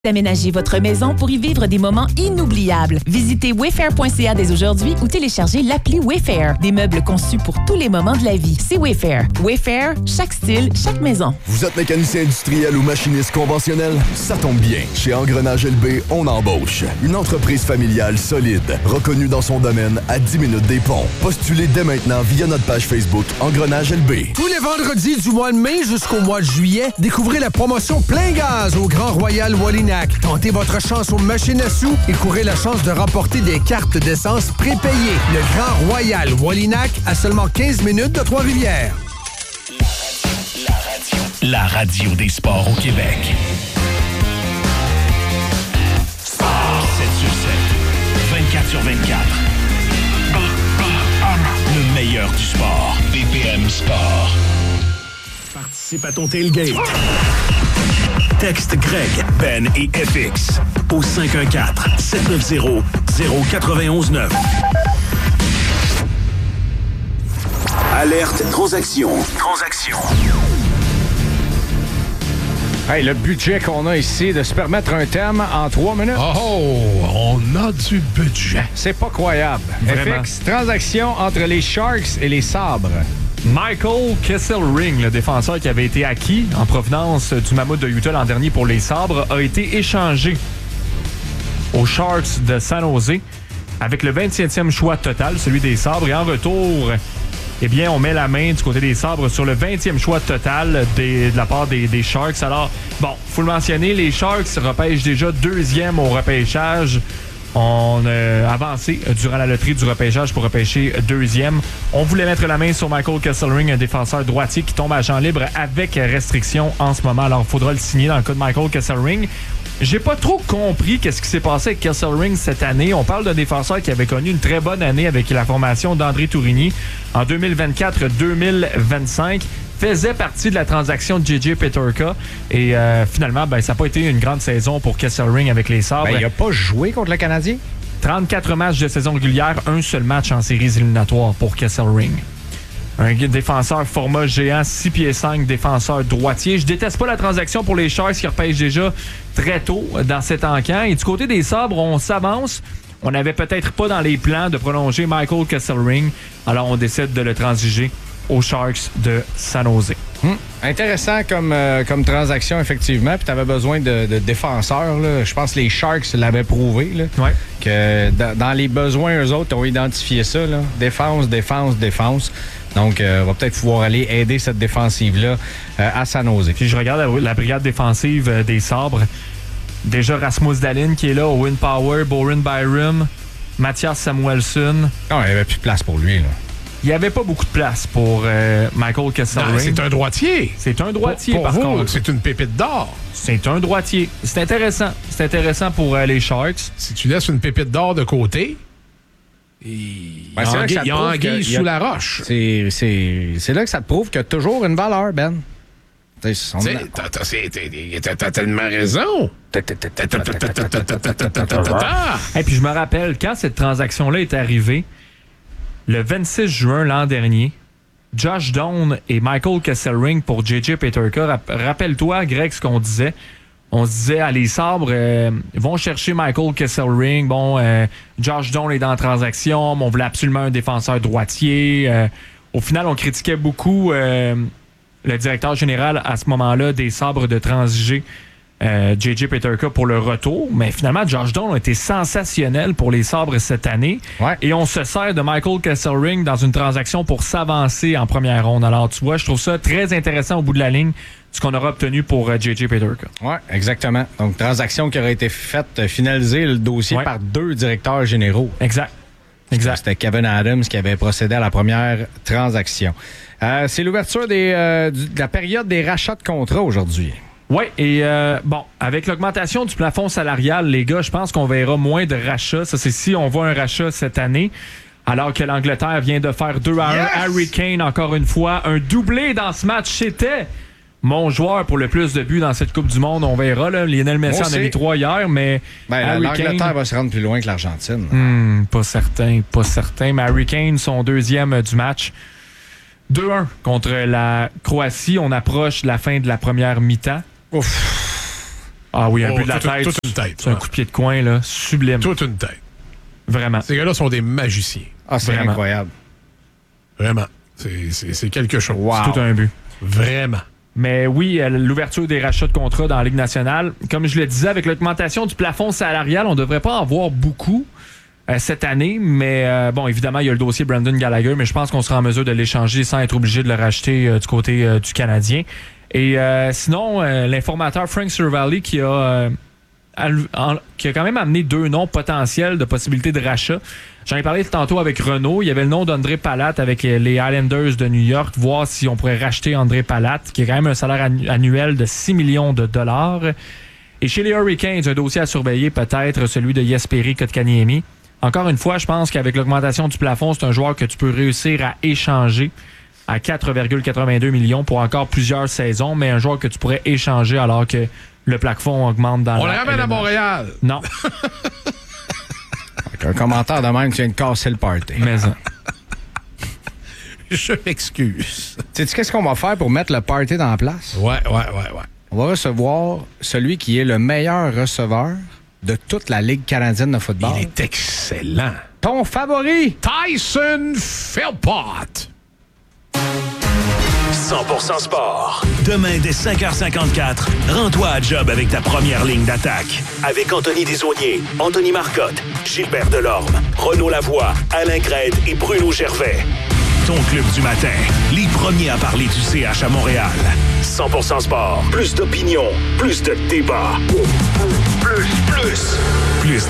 Aménagez votre maison pour y vivre des moments inoubliables. Visitez wayfair.ca dès aujourd'hui ou téléchargez l'appli Wayfair. Des meubles conçus pour tous les moments de la vie. C'est Wayfair. Wayfair, chaque style, chaque maison. Vous êtes mécanicien industriel ou machiniste conventionnel? Ça tombe bien. Chez Engrenage LB, on embauche. Une entreprise familiale solide, reconnue dans son domaine à 10 minutes des ponts. Postulez dès maintenant via notre page Facebook Engrenage LB. Tous les vendredis du mois de mai jusqu'au mois de juillet, découvrez la promotion Plein Gaz au Grand Royal Wallinac. Tentez votre chance aux machines à sous et courez la chance de remporter des cartes d'essence prépayées. Le Grand Royal Wallinac à seulement 15 minutes de Trois-Rivières. La radio des sports au Québec. Sport 7/7, 24/24. Le meilleur du sport. BPM Sport. Participe à ton tailgate. Texte Greg, Ben et FX au 514-790-0919. Alerte transaction. Hey, le budget qu'on a ici, de se permettre un thème en 3 minutes. Oh, on a du budget. C'est pas croyable. Vraiment. FX, transaction entre les Sharks et les Sabres. Michael Kesselring, le défenseur qui avait été acquis en provenance du Mammouth de Utah l'an dernier pour les Sabres, a été échangé aux Sharks de San Jose avec le 27e choix total, celui des Sabres. Et en retour, eh bien, on met la main du côté des Sabres sur le 20e choix total de la part des Sharks. Alors, bon, faut le mentionner, les Sharks repêchent déjà 2e au repêchage. On a avancé durant la loterie du repêchage pour repêcher 2e. On voulait mettre la main sur Michael Kesselring, un défenseur droitier qui tombe à agent libre avec restriction en ce moment. Alors, il faudra le signer dans le cas de Michael Kesselring. J'ai pas trop compris qu'est-ce qui s'est passé avec Kesselring cette année. On parle d'un défenseur qui avait connu une très bonne année avec la formation d'André Tourigny en 2024-2025. Faisait partie de la transaction de J.J. Peterka. Et finalement, ça n'a pas été une grande saison pour Kesselring avec les Sabres. Il n'a pas joué contre le Canadien. 34 matchs de saison régulière, un seul match en séries éliminatoires pour Kesselring. Un défenseur format géant, 6 pieds 5, défenseur droitier. Je déteste pas la transaction pour les Sharks qui repêchent déjà très tôt dans cet encan. Et du côté des Sabres, on s'avance. On n'avait peut-être pas dans les plans de prolonger Michael Kesselring. Alors on décide de le transiger aux Sharks de San Jose. Intéressant comme transaction, effectivement. Puis tu avais besoin de défenseurs. Là. Je pense que les Sharks l'avaient prouvé. Là, ouais. Que dans les besoins, eux autres ont identifié ça. Là. Défense. Donc, on va peut-être pouvoir aller aider cette défensive-là à San Jose. Puis je regarde la brigade défensive des Sabres. Déjà Rasmus Dahlin qui est là, Owen Power, Boren Byram, Mathias Samuelsson. Non, il n'y avait plus de place pour lui. Là. Il n'y avait pas beaucoup de place pour Michael Kesselring. C'est un droitier. C'est un droitier, pour par vous, contre. C'est une pépite d'or. C'est un droitier. C'est intéressant. C'est intéressant pour les Sharks. Si tu laisses une pépite d'or de côté, il y a anguille sous la roche. C'est là que ça te prouve qu'il y a toujours une valeur, Ben. T'as tellement raison. Et puis je me rappelle, quand cette transaction-là est arrivée, le 26 juin l'an dernier, Josh Doan et Michael Kesselring pour J.J. Peterka. Rappelle-toi, Greg, ce qu'on disait. On se disait, les Sabres vont chercher Michael Kesselring. Josh Doan est dans la transaction, mais on voulait absolument un défenseur droitier. Au final, on critiquait beaucoup le directeur général à ce moment-là des Sabres de transiger J.J. Peterka pour le retour. Mais finalement, Josh Doan a été sensationnel pour les Sabres cette année. Ouais. Et on se sert de Michael Kesselring dans une transaction pour s'avancer en première ronde. Alors, tu vois, je trouve ça très intéressant au bout de la ligne, ce qu'on aura obtenu pour J.J. Peterka. Oui, exactement. Donc, transaction qui aurait été faite, finaliser le dossier par 2 directeurs généraux. Exact. C'était Kevin Adams qui avait procédé à la première transaction. C'est l'ouverture de la période des rachats de contrats aujourd'hui. Oui, et avec l'augmentation du plafond salarial, les gars, je pense qu'on verra moins de rachats. Ça, c'est si on voit un rachat cette année. Alors que l'Angleterre vient de faire 2-1. Harry Kane, encore une fois, un doublé dans ce match. C'était mon joueur pour le plus de buts dans cette Coupe du Monde. On verra. Là. Lionel Messi en a mis 3 hier, mais l'Angleterre va se rendre plus loin que l'Argentine. Pas certain. Mais Harry Kane, son 2e du match. 2-1 contre la Croatie. On approche la fin de la première mi-temps. Ouf. Ah oui, un but de la tête. Toute une tête. C'est un coup de pied de coin, là, sublime. Toute une tête. Vraiment. Ces gars-là sont des magiciens. Ah, c'est Vraiment. incroyable. Vraiment. C'est quelque chose. Wow. C'est tout un but. Vraiment. Mais oui, l'ouverture des rachats de contrats dans la Ligue nationale, comme je le disais, avec l'augmentation du plafond salarial, on ne devrait pas en voir beaucoup cette année. Mais bon, évidemment, il y a le dossier Brandon Gallagher, mais je pense qu'on sera en mesure de l'échanger sans être obligé de le racheter du côté du Canadien. Et sinon, l'informateur Frank Cervalli qui a quand même amené 2 noms potentiels de possibilités de rachat. J'en ai parlé tantôt avec Renaud. Il y avait le nom d'André Palat avec les Islanders de New York, voir si on pourrait racheter André Palat, qui a quand même un salaire annuel de 6 millions de dollars. Et chez les Hurricanes, un dossier à surveiller, peut-être celui de Jesperi Kotkaniemi. Encore une fois, je pense qu'avec l'augmentation du plafond, c'est un joueur que tu peux réussir à échanger à 4,82 millions pour encore plusieurs saisons, mais un joueur que tu pourrais échanger alors que le plafond augmente dans On le ramène à Montréal. Non. Avec un commentaire de même, tu viens de casser le party. Mais ça. Je m'excuse. Sais-tu qu'est-ce qu'on va faire pour mettre le party dans la place? Ouais. On va recevoir celui qui est le meilleur receveur de toute la Ligue canadienne de football. Il est excellent. Ton favori? Tyson Philpott. 100% sport. Demain, dès 5h54, rends-toi à job avec ta première ligne d'attaque. Avec Anthony Desaulniers, Anthony Marcotte, Gilbert Delorme, Renaud Lavoie, Alain Crête et Bruno Gervais. Ton club du matin, les premiers à parler du CH à Montréal. 100% sport. Plus d'opinion, plus de débat. Plus